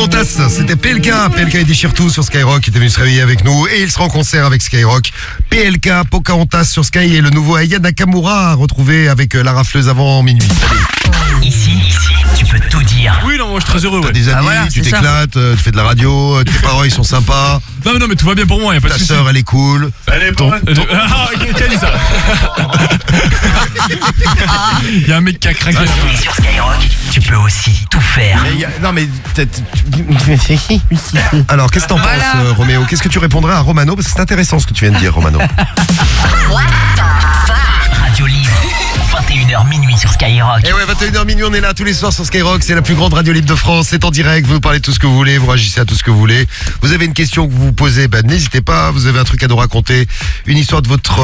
Pocahontas, c'était PLK. PLK il déchire tout sur Skyrock, il était venu se réveiller avec nous et il sera en concert avec Skyrock. PLK, Pocahontas sur Sky et le nouveau Aya Nakamura retrouvé avec la rafleuse avant minuit. Ici, tu peux tout dire. Oui, non, moi je suis très heureux. T'as Ouais. des amis, voilà, tu c'est ça. t'éclates, tu fais de la radio, tes parents ils sont sympas, Non, mais tout va bien pour moi, y a pas de ta soucis. sœur elle est cool. Elle est pas. Ah, qui a dit ça? Y a un mec qui a craqué. Et sur Skyrock, tu peux aussi tout faire. Non mais alors qu'est-ce que t'en penses Roméo? Qu'est-ce que tu répondrais à Romano? Parce que c'est intéressant ce que tu viens de dire Romano. Radio libre, 21h minuit sur Skyrock. Et ouais, 21h minuit, on est là tous les soirs sur Skyrock, c'est la plus grande radio libre de France, c'est en direct, vous nous parlez de tout ce que vous voulez, vous réagissez à tout ce que vous voulez. Vous avez une question que vous vous posez, n'hésitez pas, vous avez un truc à nous raconter, une histoire de votre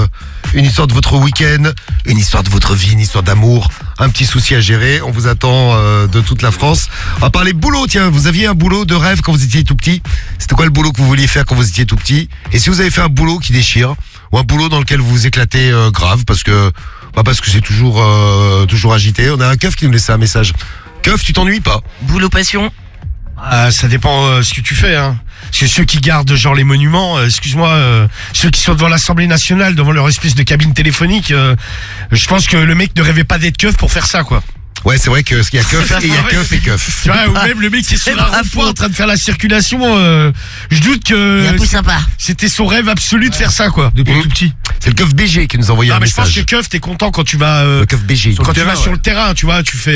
week-end, une histoire de votre vie, une histoire d'amour, un petit souci à gérer, on vous attend de toute la France. On va parler boulot, tiens, vous aviez un boulot de rêve quand vous étiez tout petit? C'était quoi le boulot que vous vouliez faire quand vous étiez tout petit? Et si vous avez fait un boulot qui déchire, ou un boulot dans lequel vous vous éclatez grave, parce que c'est toujours agité. On a un keuf qui nous laisse un message. Keuf, tu t'ennuies pas? Boulot passion. Ça dépend ce que tu fais, hein. Parce que ceux qui gardent genre les monuments, ceux qui sont devant l'Assemblée nationale, devant leur espèce de cabine téléphonique, je pense que le mec ne rêvait pas d'être keuf pour faire ça, quoi. Ouais, c'est vrai qu'il y a keuf et il y a keuf et keuf. Tu vois, ou même le mec qui est sur la rond-point en train de faire la circulation, je doute que Bien plus sympa. c'était son rêve absolu de faire ça, quoi. Depuis tout petit. C'est le keuf BG qui nous a envoyé Non, un mais je pense message. que keuf, t'es content quand tu vas Le keuf BG. quand tu vas sur le terrain, tu vois, tu fais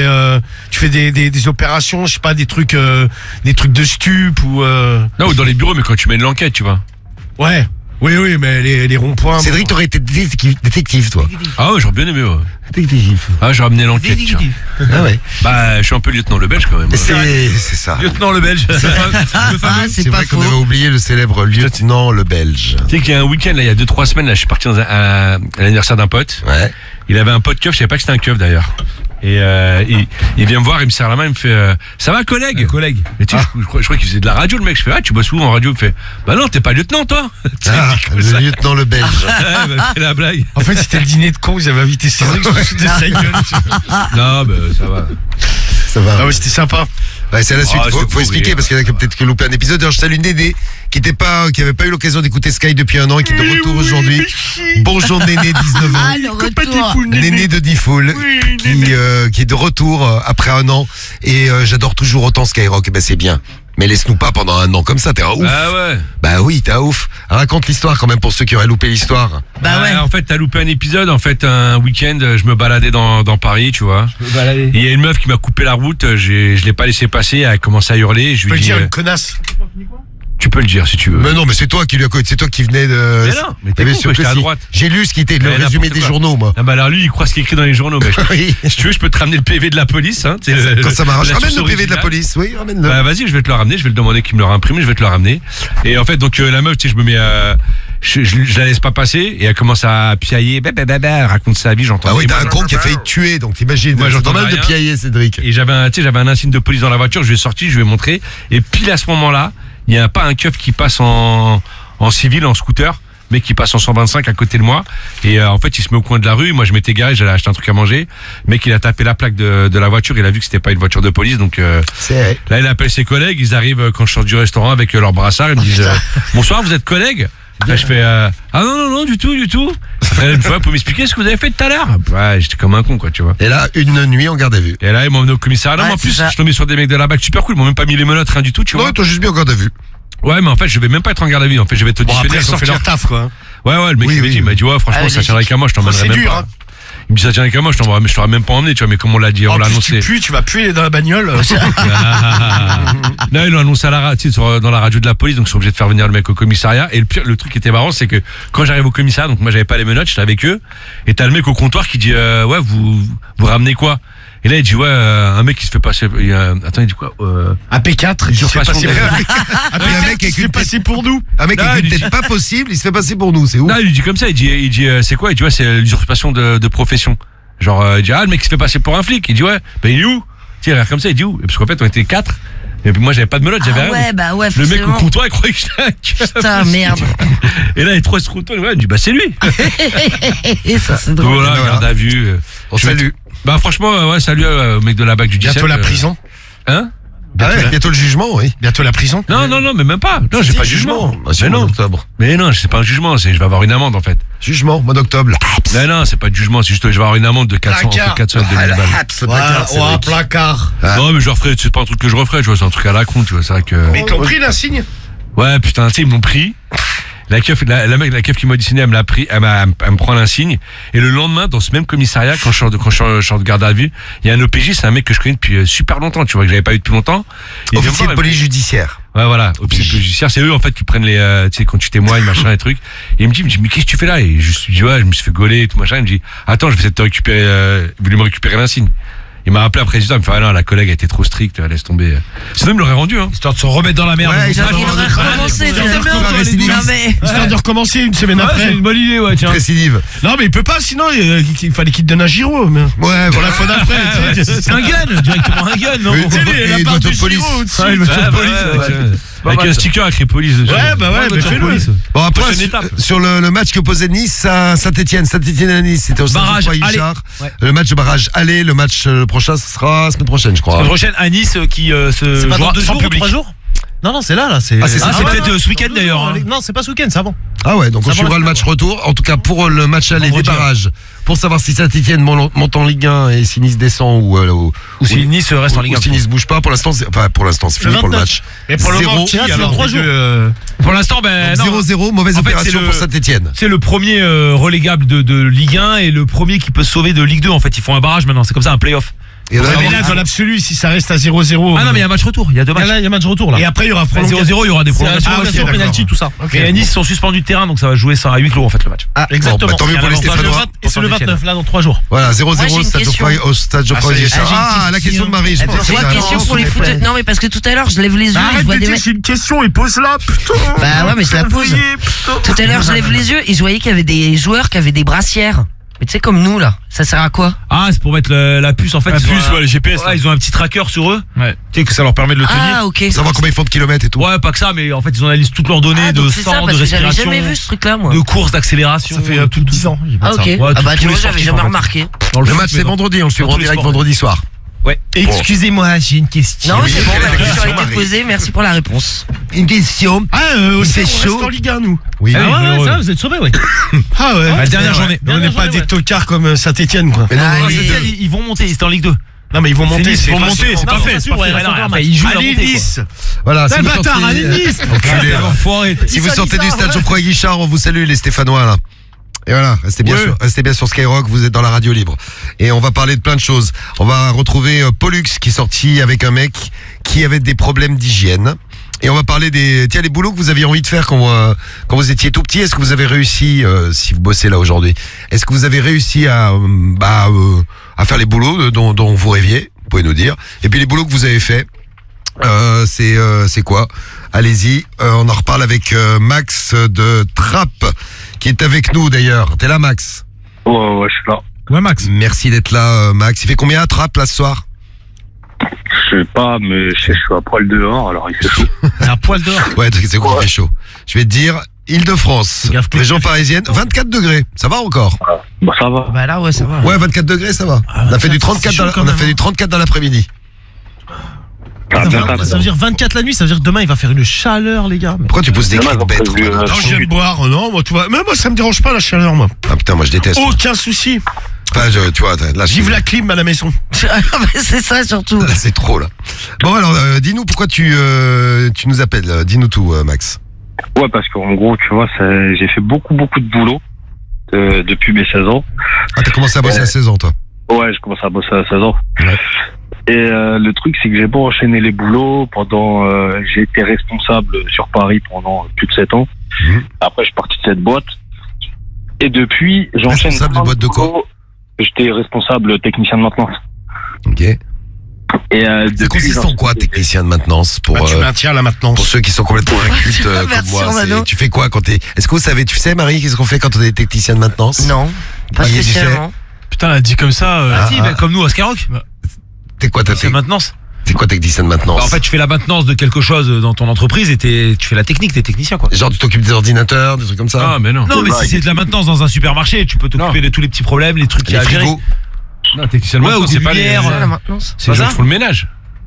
des opérations, je sais pas, des trucs de stup ou Non, ou dans les bureaux, mais quand tu mènes l'enquête, tu vois. ouais. Oui, mais les ronds-points. Cédric, t'aurais été détective, toi. Ah ouais, j'aurais bien aimé, ouais. Détective. Ah, j'aurais amené l'enquête, tiens. Ah ouais. Bah, je suis un peu lieutenant le belge quand même. C'est ça. Lieutenant le belge. Le fameux. C'est vrai qu'on avait oublié le célèbre lieutenant le belge. Tu sais qu'il y a un week-end, là, il y a 2-3 semaines, là, je suis parti à l'anniversaire d'un pote. Ouais. Il avait un pote keuf, je savais pas que c'était un keuf d'ailleurs. Et il vient me voir, il me serre la main, il me fait ça va collègue? Collègue. Mais tu sais, je crois qu'il faisait de la radio le mec. Je fais tu bosses où en radio? Il me fait bah non, t'es pas lieutenant toi. Tu sais, il dit comme ça. Le lieutenant le belge. Ouais, bah, fais la blague. En fait, c'était le dîner de con, ils avaient invité Cédric, je me suis dit, de sa gueule. Non, bah ça va. Ça va. Ah ouais, c'était sympa. Ouais, c'est la suite. Ah, Faut c'est pourri, expliquer parce qu'il y en a qui peut-être loupé un épisode. Alors, je salue Néné qui avait pas eu l'occasion d'écouter Sky depuis un an et qui est de retour aujourd'hui. Bonjour Néné, 19 ans. Ah, le retour. Néné de Diffoul qui est de retour après un an et j'adore toujours autant Skyrock. Ben c'est bien. Mais laisse-nous pas pendant un an comme ça, t'es un ouf. Ah ouais. Bah oui, t'es un ouf. Raconte l'histoire quand même pour ceux qui auraient loupé l'histoire. Bah ouais. En fait, t'as loupé un épisode. En fait, un week-end, je me baladais dans Paris, tu vois. Et il y a une meuf qui m'a coupé la route. Je l'ai pas laissé passer. Elle a commencé à hurler. Je Tu peux lui le ai dit dire, une connasse. tu peux le dire si tu veux. Mais non, mais c'est toi qui lui c'est toi qui venais de. Mais non, mais t'es bien con, sûr quoi, que j'étais à si. droite. J'ai lu ce qui était le Mais résumé n'importe des quoi. journaux, moi. Ah bah alors lui, il croit ce qui est écrit dans les journaux. Mais Oui. si tu veux, je peux te ramener le PV de la police. Hein, Quand ça m'arrange, la ramène le source PV de la originale. police. Oui, ramène-le. Bah vas-y, je vais te le ramener, je vais le demander qu'il me le réimprime, je vais te le ramener. Et en fait, donc la meuf, tu sais, je me mets je la laisse pas passer et elle commence à piailler, elle raconte sa vie, j'entends. Ah oui, Et t'as moi, un con qui a failli te tuer, donc t'imagines. Moi, C'est j'entends normal de rien. piailler, Cédric. Et j'avais un insigne de police dans la voiture, je lui ai sorti, je lui ai montré. Et pile à ce moment-là, il y a pas un keuf qui passe en civil, en scooter, mais qui passe en 125 à côté de moi. Et en fait, il se met au coin de la rue. Moi, je m'étais garé, j'allais acheter un truc à manger. Le mec, il a tapé la plaque de la voiture. Il a vu que c'était pas une voiture de police. Donc C'est là, il appelle ses collègues. Ils arrivent quand je sors du restaurant avec leur brassard. Ils me disent bonsoir, vous êtes collègues? Là, je fais ah non, du tout. Après, une fois, vous pouvez m'expliquer ce que vous avez fait tout à l'heure? Ouais, j'étais comme un con, quoi, tu vois. Et là, une nuit en garde à vue. Et là, ils m'ont emmené au commissariat. Non, Ouais, mais en plus, c'est ça. je suis tombé sur des mecs de la BAC super cool. Ils m'ont même pas mis les menottes, rien du tout, tu vois. Non, toi juste bien en garde à vue. Ouais, mais en fait, je vais même pas être en garde à vue. En fait, je vais te Bon, auditionner après, et ils ont fait sortir. leur taf, quoi. Ouais, le mec, Oui, il m'a dit, ouais, franchement, Ah, ça tiendrait qu'à moi, je t'emmènerais C'est même dur, pas. hein. Il me dit, ça tiendrait qu'à moi, mais je t'aurais même pas emmené, tu vois, mais comme on l'a dit, on En l'a plus, annoncé. tu pues, tu vas puer dans la bagnole. Non, ils l'ont annoncé à dans la radio de la police, donc ils sont obligés de faire venir le mec au commissariat. Et le truc qui était marrant, c'est que quand j'arrive au commissariat, donc moi j'avais pas les menottes, j'étais avec eux, et t'as le mec au comptoir qui dit, ouais, vous ramenez quoi? Et là, il dit, ouais, un mec qui se fait passer, attends, il dit quoi? Un P4, il se fait passer Un mec qui se fait passer pour nous. Un mec Non, avec il une dit- tête pas possible, il se fait passer pour nous, c'est ouf. Non, il lui dit comme ça, il dit c'est quoi? Il dit, ouais, c'est l'usurpation de profession. Genre, il dit, le mec qui se fait passer pour un flic. Il dit, ouais, ben il est où? Tu sais, il regarde comme ça, il dit où? Et parce qu'en fait, on était 4. Et puis moi, j'avais pas de menottes, j'avais Ah rien. ouais, bah ouais, Le mec au forcément. comptoir, il croyait que j'étais un keuf. Putain, merde. Et là, il trouve ce retour, il dit, bah c'est lui. Et ça, c'est Donc drôle. voilà, Voilà. garde à vue. On Je vais salue. Bah franchement, ouais, salut au mec de la BAC du 17. Bientôt la prison. Hein? Bientôt le jugement, oui. Bientôt la prison. Non, mais même pas. Non, j'ai pas de jugement. Ah, c'est Mais mois non. d'octobre. Mais non, c'est pas un jugement, je vais avoir une amende en fait. Jugement, mois d'octobre. Non, c'est pas de jugement, c'est juste que je vais avoir une amende de 400, entre 400 et 2000 balles. Placard. Non, mais je referai, c'est pas un truc que je referai, tu vois, c'est un truc à la con, tu vois, c'est vrai que. Mais ils t'ont pris l'insigne. Ouais, putain, tu sais, ils m'ont pris. La keuf qui m'a auditionné, elle me l'a pris, elle me prend l'insigne. Et le lendemain, dans ce même commissariat, quand je sors de garde à vue, il y a un OPJ, c'est un mec que je connais depuis super longtemps, tu vois, que j'avais pas eu depuis longtemps. Il vient me Officier voir, de police judiciaire. Ouais, voilà, officier de police judiciaire, c'est eux en fait qui prennent les, tu sais, quand tu témoignes, machin, les trucs. Et il me dit, mais qu'est-ce que tu fais là? Et je lui dis, ouais, je me suis fait gauler et tout machin. Il me dit, attends, je vais essayer de te récupérer, voulu me récupérer l'insigne. Il m'a rappelé après, il me fait, ah non, la collègue a été trop stricte, laisse tomber. Sinon, il me l'aurait rendu, hein. Histoire de se remettre dans la merde. Ouais, Il aurait recommencé, Histoire de recommencer une semaine C'est après. une bonne idée, ouais, tiens. Récidive. Non, mais il peut pas, sinon il fallait qu'il te donne un gyro. Mais... Ouais, Pour la fois d'après. C'est un gun, directement un gun, non? Oui, Et et la part voiture de de police. gyro au-dessus. Ouais, une voiture de police, Avec un sticker écrit police dessus. Ouais, bah ouais, mais voiture de fais-le. police. Bon, après, Prochaine étape. sur le match que posait Nice à Saint-Etienne à Nice, c'était au stade Barrage, Geoffroy allez. Guichard. Ouais. Le match de barrage aller, le match prochain, ce sera la semaine prochaine, je crois. La prochaine à Nice qui se C'est pas dans jouera 2 sans jours ou public. 3 jours? Non, c'est là. Ah, c'est ça. Ah, c'est ouais, peut-être non, ce week-end dans 2 d'ailleurs. jours, hein. Non, c'est pas ce week-end, c'est avant. Ah ouais, donc on Ça va, suivra on le va match voir. retour. En tout cas, pour le match aller des Vendredi. barrages, pour savoir si Saint-Etienne monte en Ligue 1 et si Nice descend ou si Nice reste en Ligue 1. ou si Nice bouge pas, pour l'instant, c'est fini pour le 29. match. Mais pour le moment, 0, qui, là, c'est alors, dans 3 les jours. deux, Pour l'instant, ben non. 0-0, mauvaise En fait, opération c'est pour Saint-Etienne. C'est le premier relégable de Ligue 1 et le premier qui peut se sauver de Ligue 2. En fait, ils font un barrage maintenant. C'est comme ça, un play-off. Et là, Mais là, dans l'absolu, si ça reste à 0-0. Ah non, mais il y a un match retour. Il y a deux matchs. Là, il y a match retour là. Et après, il y aura 0-0, prolongation. il y aura des C'est prolongations. Ah, ok, prolongation, d'accord. penalty, tout ça. Ok. Et à Nice, ils sont suspendus de terrain, donc ça va jouer ça à huis clos en fait le match. Ah, Exactement. bon, bah, tant mieux Il y a pour les un avantage. Stéphanois. Et c'est le 29 là, dans 3 jours. Voilà, 0-0 Moi, j'ai une au stade Geoffroy Ah, ça y est. Guichard. Ah, la question de Marie, je pense. J'ai une question pour les footeux. Non, mais parce que tout à l'heure, je lève les yeux et je Arrête vois de des dire mecs. c'est une question et pose-la, putain. Bah ouais, mais je la pose. Tout à l'heure, je lève les yeux et je voyais qu'il y avait des joueurs qui avaient des brassières. Mais tu sais, comme nous là, ça sert à quoi? Ah, c'est pour mettre la puce en fait. La ils ont puce, un- ouais, le GPS, là. Ouais, ils ont un petit tracker sur eux. Ouais. Tu sais que ça leur permet de le tenir. Ah, ok. Savoir combien ils font de kilomètres et tout. Ouais, pas que ça, mais en fait, ils ont analysé toutes leurs données Ah, de donc c'est ça, sang, de parce que j'avais respiration, jamais vu ce truc-là, moi. de course, d'accélération. Ça fait plus de 10 ans. Ah, ok. Ouais, Ah, bah, tous tu les vois, j'avais sportifs, jamais en fait. remarqué. Dans Le foot, match mais c'est dans- vendredi, on le suivra en tous les direct sports. vendredi soir. Ouais. Excusez-moi, j'ai une question. Non, c'est bon, la quelle question a question, été Marie posée. Merci pour la réponse. Une question. Ah, aussi, on reste en Ligue 1, nous. Oui. Ah ouais, heureux. ça va, vous êtes sauvés, ouais. Ah ouais. La dernière journée. On n'est Dernière pas journée, des ouais. tocards comme Saint-Etienne, quoi. Mais non, Ah, non, oui. les deux. Ils vont monter, ils étaient en Ligue 2. Non, mais ils vont monter. Nice, c'est ils vont pas monter, sûr. c'est pas Non, fait. c'est C'est sûr, pas ouais, fait. reste encore un match. Ils jouent la Allez, montée, quoi. Nice. Voilà, si Quel vous bâtard, sortez- allez, Nice. Enculé, là. Enfoiré. Si vous ça, sortez dis du ça, stade ouais. Geoffroy Guichard, on vous salue les Stéphanois là. Et voilà, restez bien sur Skyrock, vous êtes dans la radio libre. Et on va parler de plein de choses. On va retrouver Pollux qui est sorti avec un mec qui avait des problèmes d'hygiène. Et on va parler des boulots que vous aviez envie de faire quand vous étiez tout petit. Est-ce que vous avez réussi, si vous bossez là aujourd'hui, est-ce que vous avez réussi à faire les boulots dont vous rêviez? Vous pouvez nous dire. Et puis les boulots que vous avez fait, c'est quoi? Allez-y, on en reparle avec Max de Trappes qui est avec nous d'ailleurs. T'es là, Max? Ouais, je suis là. Ouais, Max. Merci d'être là, Max. Il fait combien à Trappes là ce soir? Je sais pas, mais je suis à poil dehors, alors il fait chaud. Un poil dehors. Ouais, c'est quoi, il fait chaud. Je vais te dire, Île-de-France, Fais gaffe, région parisienne, 24 degrés. Ça va encore? Bah ça va. Bah là, ouais, ça va. Ouais, 24 degrés, ça va. On a fait du 34 c'est chaud quand on a même, fait hein. du 34 dans l'après-midi. Ça veut dire 24 la nuit, ça veut dire que demain il va faire une chaleur, les gars. Pourquoi tu poses des Demain, cris de ils ont bête? prévu, Romain? Non, je viens de boire. Non, moi, tout va. Mais moi, ça me dérange pas, la chaleur, moi. Ah putain, moi je déteste. Aucun souci. Enfin, tu vois, là, Vive la clim à la maison. C'est ça, surtout. là, c'est trop là. Bon alors, dis-nous pourquoi tu nous appelles. Dis-nous tout, Max. Ouais, parce qu'en gros, tu vois, j'ai fait beaucoup de boulot depuis mes 16 ans. Ah, t'as commencé à bosser à 16 ans, toi. Ouais, j'ai commencé à bosser à 16 ans. Ouais. Et le truc, c'est que j'ai beau enchaîner les boulots pendant... j'ai été responsable sur Paris pendant plus de 7 ans. Mhm. Après, je suis parti de cette boîte. Et depuis, j'enchaîne... Responsable de plein boîte de quoi? boulots. J'étais responsable technicien de maintenance. Ok. Et Ça depuis, consiste en quoi, technicien de maintenance, pour Bah, tu maintiens la pour maintenance. ceux qui sont complètement incultes comme version moi? Mano. Tu fais quoi quand t'es... Est-ce que tu sais, Marie, qu'est-ce qu'on fait quand on est technicien de maintenance? Non, pas Ah, il y a du spécialement. Putain, elle a dit comme ça. Ah, Si, ah. bah, comme nous à Skyrock. T'es quoi, C'est maintenance. t'es quoi technicien de maintenance? Bah, en fait, tu fais la maintenance de quelque chose dans ton entreprise et tu fais la technique, t'es technicien quoi. Genre tu t'occupes des ordinateurs, des trucs comme ça? Ah, mais non. Non, mais si c'est de la maintenance dans un supermarché, tu peux t'occuper de tous les petits problèmes, les trucs qu'il y Les a à gérer. frigos? Non, technicien de Ouais, maintenance, ou des c'est pas les. lumières, C'est ça, la maintenance. C'est les gens qui font le ménage.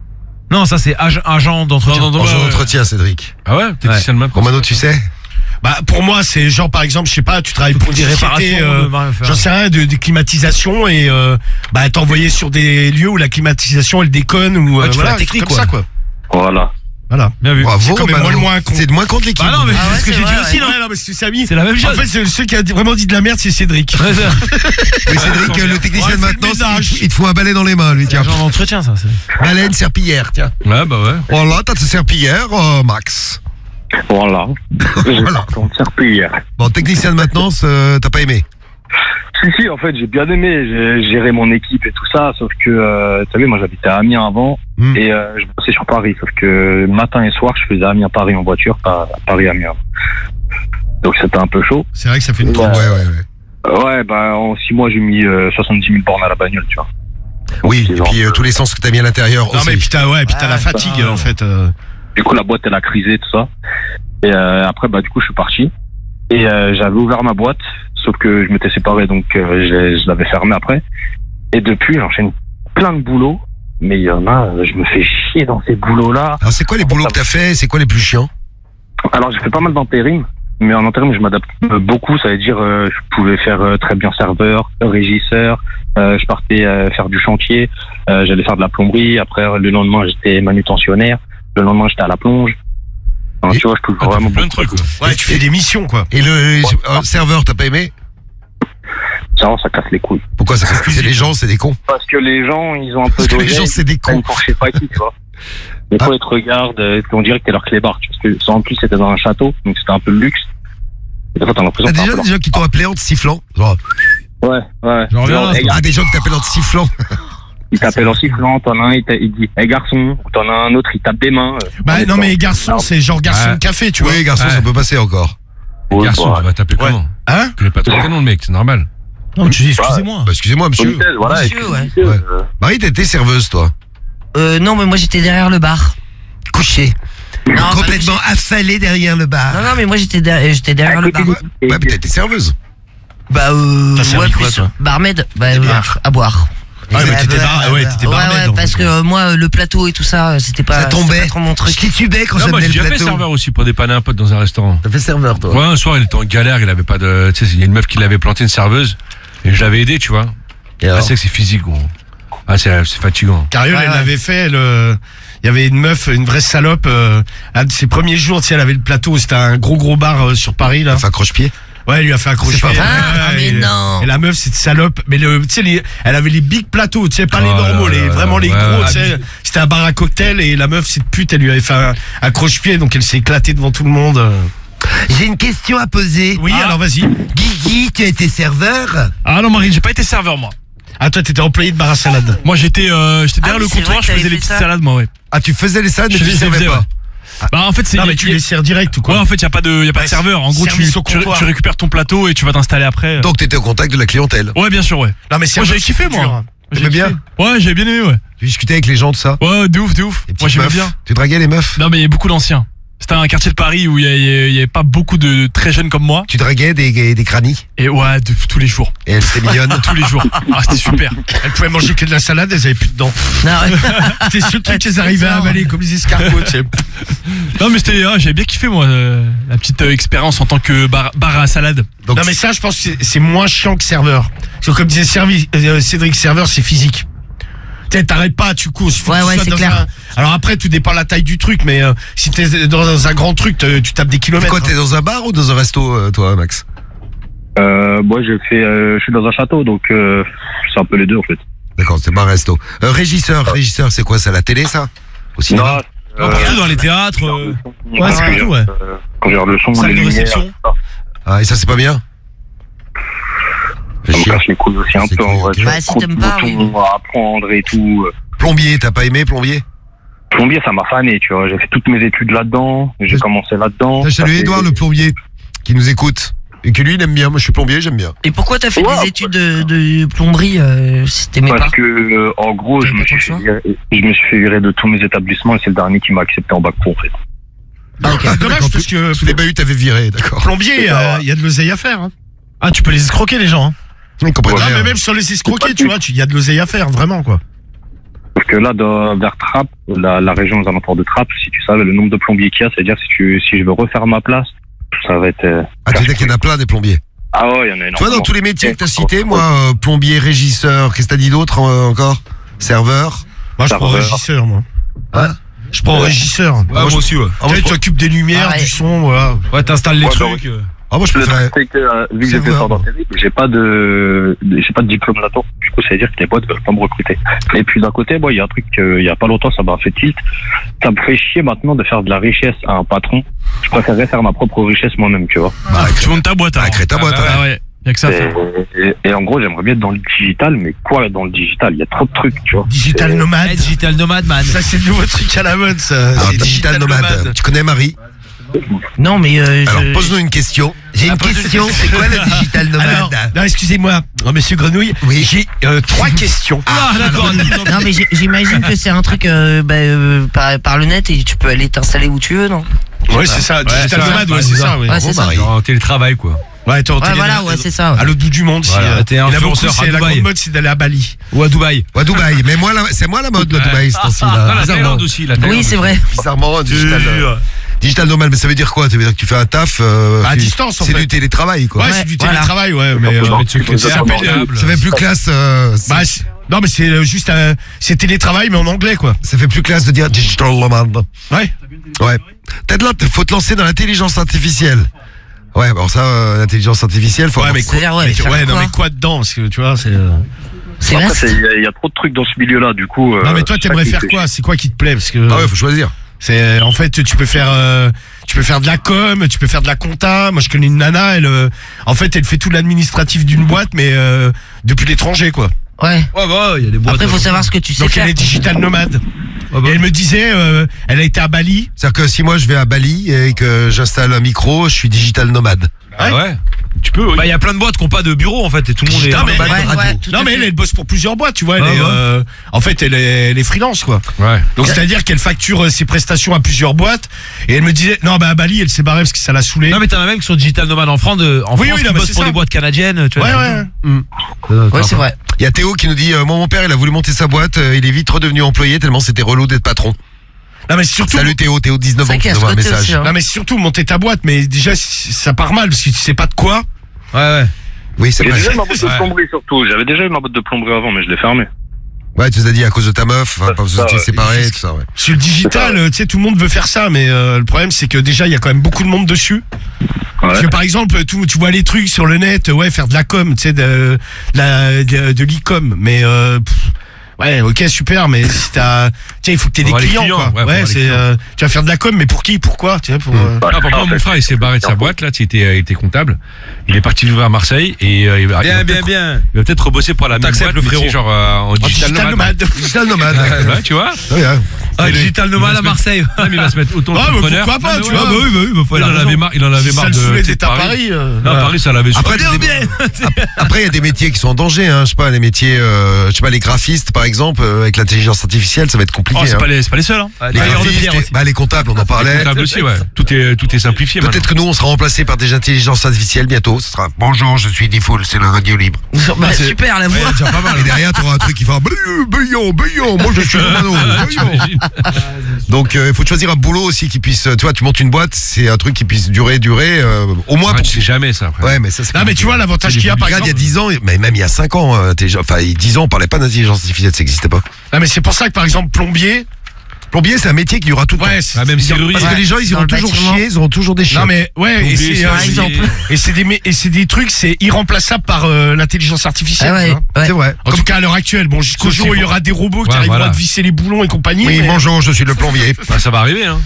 Non, ça c'est agent d'entretien. Non, Bonjour, entretien, Cédric. Ah ouais, technicien de maintenance. Romano, tu sais? Bah pour moi c'est genre par exemple je sais pas tu travailles pour des sociétés j'en sais rien de climatisation et bah t'es envoyé sur des lieux où la climatisation elle déconne ou tu fais la voilà, technique, comme quoi. ça quoi. Voilà. Bien vu. Bravo, C'est quand même Romano. moi le moins con. C'est le moins con de l'équipe. Bah non, mais Ah c'est ouais, ce que c'est j'ai dit vrai, aussi, ouais. non Non mais c'est Samy. C'est la même En chose. fait celui qui a vraiment dit de la merde c'est Cédric. Ouais, c'est Oui, Cédric, le technicien de Ouais, fais le maintenance, ménage. il te faut un balai dans les mains, lui, tiens. agent d'entretien, ça. Baleine, serpillière, tiens. Ouais, bah ouais. Voilà, t'as ta serpillière, Max. Voilà. J'ai Voilà. parti en circuit hier. Bon, technicien de maintenance, t'as pas aimé? Si, en fait, j'ai bien aimé. J'ai géré mon équipe et tout ça, sauf que, tu savais, moi j'habitais à Amiens avant et je bossais sur Paris. Sauf que matin et soir, je faisais Amiens-Paris en voiture, pas Paris-Amiens. Donc c'était un peu chaud. C'est vrai que ça fait une Ouais, Ouais. ouais. Ouais, bah en 6 mois, j'ai mis 70 000 bornes à la bagnole, tu vois. Oui, c'est et genre- puis tous les sens que t'as mis à l'intérieur Non aussi. mais putain ouais puis t'as la fatigue en fait. Du coup, la boîte, elle a crisé, tout ça. Et après, bah du coup, je suis parti. Et j'avais ouvert ma boîte, sauf que je m'étais séparé, donc je l'avais fermée après. Et depuis, j'enchaîne plein de boulots. Mais il y en a, je me fais chier dans ces boulots-là. Alors, c'est quoi les boulots que t'as fait? C'est quoi les plus chiants? Alors, j'ai fait pas mal d'intérim. Mais en intérim, je m'adapte beaucoup. Ça veut dire, je pouvais faire très bien serveur, régisseur. Je partais faire du chantier. J'allais faire de la plomberie. Après, le lendemain, j'étais manutentionnaire. Le lendemain, j'étais à la plonge. Enfin, tu vois, je touche Ah, t'as vraiment fait plein de beaucoup. trucs, quoi. Ouais tu fais des missions quoi. Et le serveur, t'as pas aimé? Ça casse les couilles. Pourquoi ça? Parce que c'est les gens, c'est des cons. Parce que les gens, ils ont un peu Parce que les d'oseille. gens, c'est des cons. Pour je sais pas qui, tu vois. Des fois, ils te regardent, on dirait que t'es leur clébard. Parce que ça, en plus, c'était dans un château, donc c'était un peu le luxe. Et des fois, t'as l'impression T'as que c'est un déjà peu des gens qui t'ont appelé en te sifflant? Genre, leur- Ouais. Je reviens là. Genre, ah, des gens qui t'appellent en te sifflant. il t'appelle en sifflant, t'en as un, il dit, hey garçon, ou t'en as un autre, il tape des mains. Bah non mais garçon c'est genre garçon Ouais. de café tu vois. Oui, garçon, Ouais. ça peut passer encore. Ouais, Garçon, bah, tu vas taper Ouais. comment? Hein Tu n'es pas ton prénom, le mec, c'est normal. Non, mais tu dis excusez-moi. Bah, excusez-moi, monsieur. politesse, voilà. Monsieur, et ouais. puis, Ouais. Marie, t'étais serveuse, toi. Non, mais moi j'étais derrière le bar. Couché. Non, Complètement affalé derrière le bar. Non, mais moi j'étais derrière le bar. et- Ouais, mais t'étais serveuse. Bah T'as servi ouais, quoi, plus toi barmaid, bah bières. à boire. Ah mais Ouais, t'étais ouais, barmaid. parce que moi le plateau et tout ça, c'était pas Ça tombait. c'était pas trop mon truc. Je titubais quand Non, moi, j'amenais j'ai le déjà fait plateau. serveur aussi pour dépanner un pote dans un restaurant. T'as fait serveur, toi. Ouais, un soir, il était en galère, il avait pas de. Tu sais, il y a une meuf qui l'avait planté, une serveuse. Et je l'avais aidé, tu vois. Et Ah, alors c'est que c'est physique, gros. Ah, c'est fatigant. Cariole, Ouais, elle ouais. l'avait fait, il y avait une meuf, une vraie salope, un de ses premiers jours, tu sais, elle avait le plateau, c'était un gros bar sur Paris, là. Enfin, croche-pied. Ouais, elle lui a fait accrocher. C'est pas vrai. Ah, mais non. Et la meuf, c'était salope. Mais tu sais, elle avait les big plateaux, tu sais, pas les Oh normaux, là là vraiment là, les ouais, gros, ouais. tu sais. C'était un bar à cocktail et la meuf, cette pute, elle lui avait fait un accroche-pied, donc elle s'est éclatée devant tout le monde. J'ai une question à poser. Oui, alors vas-y. Guigui, tu as été serveur? Ah non, Marine, j'ai pas été serveur, moi. Ah, toi, t'étais employé de bar à salade. Moi, j'étais derrière oui, le c'est comptoir, vrai que je faisais t'avais les fait petites ça. salades, moi, ouais. Ah, tu faisais les salades, mais Je tu les servais faisais, pas. ouais. Bah, en fait, c'est. Non, mais tu les sers direct ou quoi? Ouais, en fait, y a pas de Ouais, serveur. En gros, service au comptoir. tu récupères ton plateau et tu vas t'installer après. Donc, t'étais au contact de la clientèle. Ouais, bien sûr, ouais. Non, mais Moi, j'avais kiffé, moi. T'aimais bien? Ouais, j'avais bien aimé, ouais. Tu discutais avec les gens de ça? Ouais, de ouf. Les Moi, petites j'aimais meufs. bien. Tu draguais les meufs? Non, mais il y a beaucoup d'anciens. C'était un quartier de Paris où il y avait pas beaucoup de très jeunes comme moi. Tu draguais des crânis? Et ouais, tous les jours. Et elles étaient mignonnes? Tous les jours. Ah, c'était super. Elle pouvait manger que de la salade, elles avaient plus de dents. Non, C'était ce truc qu'elles arrivaient à avaler comme les escargots, tu sais. Non, mais j'avais bien kiffé, moi, la petite expérience en tant que bar à salade. Donc, Non mais ça je pense que c'est moins chiant que serveur. Parce que comme disait Cédric, serveur c'est physique. T'arrêtes pas, tu cours. Ouais, c'est clair. Alors après tout dépend de la taille du truc, mais si t'es dans un grand truc, tu tapes des kilomètres. quoi, t'es dans un bar ou dans un resto, toi, Max? Moi, je suis dans un château, donc c'est un peu les deux en fait. D'accord, c'est bar resto. Régisseur, c'est quoi, c'est à la télé, ça? Au cinéma? Non, partout dans les théâtres. Ouais, c'est partout, ouais. Quand j'ai le son, Salle les de lumières, réception. Ah, et ça, c'est pas bien? ça me casse les couilles aussi un C'est peu en cool, vrai. ok. Tu vois, Bah, si trop de t'aimes pas, boutons à apprendre et tout. Plombier, t'as pas aimé plombier? Plombier, ça m'a fané, tu vois. J'ai fait toutes mes études là-dedans. J'ai commencé là-dedans. T'as Ça salué fait- Edouard, le plombier, qui nous écoute. Et que lui, il aime bien. Moi, je suis plombier, j'aime bien. Et pourquoi t'as fait Ouais, des études de plomberie si t'aimais pas? Parce que, en gros, T'avais je pas me trop suis le fait virer de tous mes établissements et c'est le dernier qui m'a accepté en bac pro, en fait. Ah, ok. Dommage D'accord, parce que Sous les bahuts, t'avais viré, d'accord. plombier, il y a de l'oseille à faire. Hein. Ah, tu peux les escroquer, les gens. Hein. Ils comprennent Non rien. mais même sur les escroquer, tu vois, il y a de l'oseille à faire, vraiment quoi. que là, vers Trappes, la région aux alentours de Trappes, si tu savais le nombre de plombiers qu'il y a, c'est-à-dire si je veux refaire ma place, ça va être... Ah, tu veux dire qu'il y en a plein des plombiers. Ah ouais, il y en a Tu vois, énormément. dans tous les métiers que t'as cités, moi, plombier, régisseur, qu'est-ce que t'as dit d'autre encore? Serveur. Moi, je prends régisseur, moi. Hein? Je prends régisseur. Ouais, moi aussi, ouais. Tu t'occupes des lumières, Ah, du son, voilà. Ouais, t'installes les Ouais, trucs. Ah, moi, je Le préférais. truc, c'est que, vu que j'ai fait Serveur. ça dans terrible, j'ai pas de diplôme là-dedans. Du coup, ça veut dire que les boîtes veulent pas me recruter. Et puis d'un côté, il y a un truc, il y a pas longtemps, ça m'a fait tilt. Ça me fait chier maintenant de faire de la richesse à un patron. Je préférerais faire ma propre richesse moi-même, tu vois. Tu montes ta boîte, Ah, crée ta boîte. bah, hein. Ah ouais. Y'a que ça à faire. Et en gros, j'aimerais bien être dans le digital, mais quoi dans le digital? Il y a trop de trucs, tu vois. Digital nomade. Digital nomade, man. Ça, c'est le nouveau truc à la mode, ça. Alors, C'est digital nomade. Tu connais Marie? Non, mais Alors, pose-nous une question. J'ai une question. C'est quoi le digital nomade? Alors, non, excusez-moi, monsieur Grenouille. Oui. J'ai 3 questions. Ah, d'accord. non, mais j'imagine que c'est un truc par le net et tu peux aller t'installer où tu veux, non? Ouais, c'est ça. Digital ça, nomade, ouais, ouais, c'est ça, oui. Ouais, c'est ça. Marie. En télétravail, quoi. Ouais, attends, Ouais, voilà, ouais, c'est ça. à l'autre bout du monde. Voilà, t'es il y en a beaucoup, influenceur à c'est la Dubaï. grande mode, c'est d'aller à Bali. Ou à Dubaï. Ouais, Dubaï. Mais moi, c'est moi la mode, le Dubaï, ce temps-ci, Non, là. la Bizarrement. Thaïlande aussi, la Thaïlande. Oui, c'est vrai. Bizarrement, digital nomade. Mais ça veut dire quoi? Ça veut dire que tu fais un taf, À distance, en c'est fait. du télétravail, quoi. Ouais, c'est du voilà. télétravail, ouais, mais. C'est impeccable. Ça fait plus classe, Bah, non, mais c'est juste c'est télétravail, mais en anglais, quoi. ça fait plus classe de dire digital nomade. Ouais. Ouais. Peut-être là, faut te lancer dans l'intelligence artificielle. Ouais, bon, ça, l'intelligence artificielle, faut Ouais, avoir- mais C'est-à-dire, ouais, mais faire ouais, non, quoi mais quoi dedans? Parce que tu vois, c'est. C'est Après, vaste. il y a trop de trucs dans ce milieu-là, du coup. Non, mais toi, ça t'aimerais qui faire fait quoi? C'est quoi qui te plaît? Parce que. Ah ouais, faut choisir. C'est en fait tu peux faire de la com, tu peux faire de la compta. Moi je connais une nana, en fait elle fait tout l'administratif d'une boîte mais depuis l'étranger quoi. Ouais. Ouais, bah, il y a des boîtes. Après, faut savoir ce que tu sais Donc faire. elle est digital nomade. Ah bah. Et elle me disait elle a été à Bali. C'est-à-dire que si moi je vais à Bali et que j'installe un micro, je suis digital nomade. Ah ouais. Tu peux, oui. Bah, il y a plein de boîtes qui n'ont pas de bureau, en fait, et tout le monde est. Digital mais- nomade. Ouais, ouais, tout Non à mais fait. elle bosse pour plusieurs boîtes, tu vois, elle Ah est, ouais. en fait elle est freelance quoi. Ouais. Donc c'est-à-dire qu'elle facture ses prestations à plusieurs boîtes et elle me disait non bah à Bali elle s'est barrée parce que ça l'a saoulée. Non, mais t'en as même qui sont digital nomades en France, Oui, France oui, qui non, mais bossent c'est pour ça. des boîtes canadiennes, tu vois. Ouais ouais. Ouais, c'est vrai. Il y a Théo qui nous dit moi mon père il a voulu monter sa boîte, il est vite redevenu employé tellement c'était relou d'être patron. Non mais surtout Salut Théo, 19 C'est ans vrai qui qu'il y a nous ce envoie un côté message. aussi, hein. Non mais surtout monter ta boîte mais déjà ça part mal parce que tu sais pas de quoi. Ouais. Oui, c'est J'ai vrai. déjà eu ma boîte de plomberie surtout. J'avais déjà eu ma boîte de plomberie avant, mais je l'ai fermée. Ouais, tu nous as dit à cause de ta meuf, enfin, parce que ça, tu es ouais. séparés, tout ça, ouais. Sur le digital, tu sais, tout le monde veut faire ça, mais le problème c'est que déjà il y a quand même beaucoup de monde dessus. Parce que par exemple, tu vois les trucs sur le net, ouais, faire de la com, tu sais, de l'e-com, mais ouais, ok, super, mais si t'as, tiens, il faut que t'aies des Avoir les clients, clients, quoi. ouais, faut Ouais, avoir les c'est, clients. tu vas faire de la com, mais pour qui, pourquoi, tu sais, pour. Ah, par contre, mon frère, il s'est barré de sa boîte, là, il était comptable. Il est parti vivre à Marseille et il va Bien. il va peut-être rebosser pour la même T'acceptes boîte, le mais frérot. c'est genre en digital nomade. Digital nomade. Ouais, tu vois. Ouais, hein. Ah, digital nomade à Marseille. Non, mais il va se mettre autant Ah, mais entrepreneur. pourquoi pas, Non, tu mais vois. ouais, bah oui, il en avait marre, Si ça le de saoulait tu sais, d'être à Paris. Non, Paris, ça l'avait Après, saoulé. Après, il y a des métiers qui sont en danger, hein. Je sais pas, les métiers, je sais pas, les graphistes, par exemple, avec l'intelligence artificielle, ça va être compliqué. Oh, c'est hein. pas les seuls, hein. Les tailleurs de graphistes, pierre aussi. bah, les comptables, on en parlait. Comptable aussi, ouais. Tout est simplifié maintenant. Peut-être que nous, on sera remplacés par des intelligences artificielles bientôt. Ce sera bonjour, je suis Diffoul, c'est la radio libre. Bah, super, la voix. Et derrière, t'auras un truc qui fera brillant, moi je suis Romano. T'imagines. Donc, il faut choisir un boulot aussi qui puisse, tu vois, tu montes une boîte, c'est un truc qui puisse durer, au moins Ah, pour. tu sais jamais ça après. Ouais, mais ça, c'est. Non, mais tu vois, l'avantage qu'il y a, par Regarde, il y a exemple. 10 ans, mais même il y a 5 ans, enfin, il y a 10 ans, on parlait pas d'intelligence artificielle, ça n'existait pas. Non, mais c'est pour ça que, par exemple, plombier. Plombier, c'est un métier qui durera tout le Ouais, temps. Ah, même serrurier. Parce que les gens, ils Dans iront le toujours bâtiment. chier, ils auront toujours des chiens. Non, mais, ouais, et Plombier, c'est, par exemple. et c'est des trucs, c'est irremplaçable par l'intelligence artificielle. Ah ouais, tu vois. ouais. C'est vrai. En tout cas, à l'heure actuelle, bon, jusqu'au Sauf jour où qu'il il y aura des robots qui Ouais, arriveront voilà. à te visser les boulons et compagnie. Oui, mais- bonjour, je suis le plombier. Bah, ça va arriver, hein.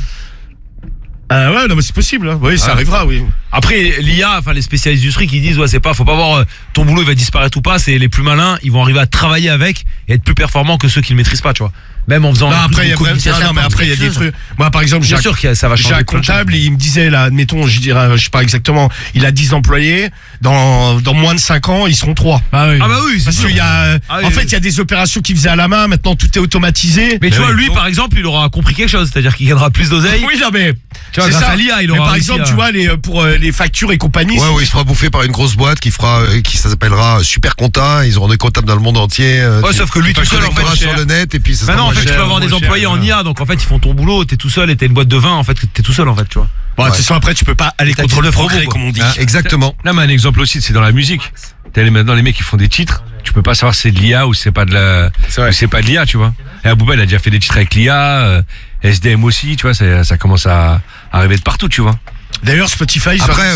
Ouais, non, mais c'est possible, hein. Oui, ça arrivera, oui. Après, l'IA, enfin, les spécialistes du truc, ils disent, ouais, faut pas voir ton boulot, il va disparaître ou pas, c'est les plus malins, ils vont arriver à travailler avec et être plus performants que ceux qui le maîtrisent pas, tu vois. Même en faisant Non, après, il y a communication. non, mais après, il y a des trucs. Moi, par exemple, Bien sûr que ça va changer. j'ai un plein de comptable, choses. il me disait, là, admettons, je dirais, je sais pas exactement, il a 10 employés, dans moins de 5 ans, ils seront 3. Ah oui. Ah bah oui, c'est Parce sûr. qu'il y a, Ah oui, en fait, oui. il y a des opérations qu'il faisait à la main, maintenant tout est automatisé. Mais tu vois, oui. lui, par exemple, il aura compris quelque chose, c'est-à-dire qu'il gagnera plus d'oseille. Oui, non, mais, Tu vois, c'est grâce ça. à l'IA, il Mais aura par réussi exemple, à- tu vois, pour les factures et compagnie. Ouais, ouais, il se fera bouffer par une grosse boîte qui ça s'appellera Super Compta. Ils auront des comptables dans le monde entier. Ouais, sauf que lui, tout seul, en fait, sur le net et puis ça Bah sera non, en fait, tu peux avoir des employés en IA, donc en fait, ils font ton boulot, t'es tout seul et t'es une boîte de vin, en fait, t'es tout seul, en fait, tu vois. Bon, de toute façon, après, tu peux pas aller contre le progrès, comme on dit. Exactement. Là, mais un exemple aussi, c'est dans la musique. Maintenant, les mecs qui font des titres, tu peux pas savoir si c'est de l'IA ou c'est pas de la, ou c'est pas de l'IA, tu vois. Et Abouba, il a déjà fait des titres avec l'IA, SDM aussi, tu vois, ça commence à arriver de partout, tu vois. D'ailleurs, Spotify,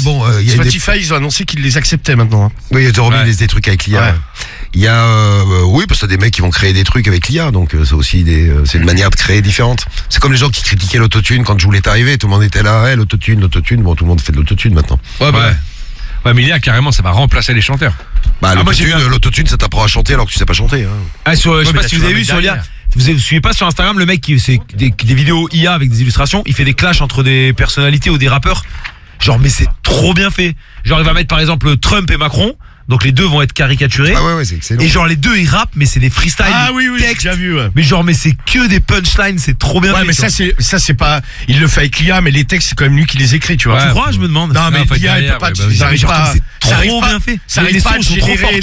ils ont annoncé qu'ils les acceptaient maintenant. Hein. Oui, ils ont remis des trucs avec l'IA. Ouais. Il y a, oui, parce que t'as des mecs qui vont créer des trucs avec l'IA, donc c'est aussi c'est une manière de créer différente. C'est comme les gens qui critiquaient l'autotune quand Jul est arrivé, tout le monde était là, l'autotune, bon, tout le monde fait de l'autotune maintenant. Ouais, mais l'IA, carrément, ça va remplacer les chanteurs. Bah, l'autotune, ça t'apprend à chanter alors que tu sais pas chanter. Hein. Je sais pas si vous avez vu sur l'IA. Vous suivez pas sur Instagram le mec qui fait des vidéos IA avec des illustrations, il fait des clashs entre des personnalités ou des rappeurs. Genre, mais c'est trop bien fait. Genre, il va mettre par exemple Trump et Macron. Donc les deux vont être caricaturés. Ah ouais, c'est excellent. Et genre les deux ils rappent, mais c'est des freestyles. Ah oui, j'ai déjà vu. Ouais. Mais genre, mais c'est que des punchlines, c'est trop bien fait. Ouais, mais ça c'est pas. Il le fait avec l'IA, mais les textes c'est quand même lui qui les écrit, tu vois. Tu crois, je me demande. Non, mais l'IA il peut pas. Ça arrive pas. C'est trop bien fait. Ça arrive pas à générer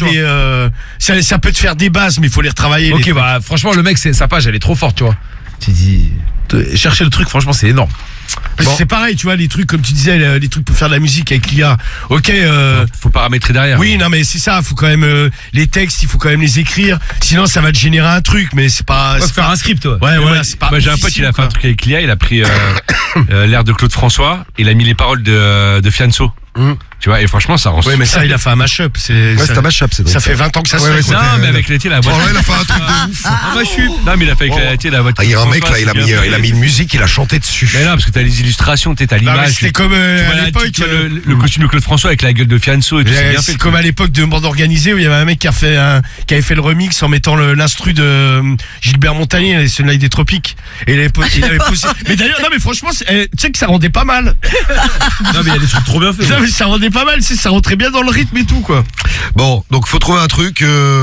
des. Ça peut te faire des bases, mais il faut les retravailler. Ok, bah franchement le mec, sa page elle est trop forte, tu vois. Tu dis, chercher le truc, franchement c'est énorme. C'est pareil, tu vois, les trucs, comme tu disais, les trucs pour faire de la musique avec l'IA. Ok, faut paramétrer derrière. Oui, non, mais c'est ça, faut quand même, les textes, il faut quand même les écrire. Sinon, ça va te générer un truc, mais c'est pas. Faut faire un script, ouais. Ouais, voilà, c'est pas. J'ai un pote, il a fait un truc avec l'IA, il a pris l'air de Claude François, il a mis les paroles de Fianso. Tu vois, et franchement, ça rend. Ouais, mais ça, il a fait un mashup. C'est un mashup, c'est ça fait 20 ans que ça se fait. Non, mais avec l'été, la voix. Il a fait un truc de ouf. Un mashup. Non, mais il a fait avec l'été, la voix. Il y a un mec là, il a mis une musique, il a chanté dessus. Mais non, parce que t'as les illustrations, t'as l'image. C'était comme à l'époque. Le costume de Claude François avec la gueule de Fianso et tout, c'est bien fait. C'est comme à l'époque de Bande Organisée où il y avait un mec qui avait fait le remix en mettant l'instru de Gilbert Montagnier, celui-là des Tropiques. Et il avait posé. Mais d'ailleurs, non, mais franchement, tu sais que ça rendait pas mal. Non, mais il y a des trucs trop bien faits. Non, mais ça rendait pas mal, ça rentrait bien dans le rythme et tout, quoi. Bon, donc faut trouver un truc.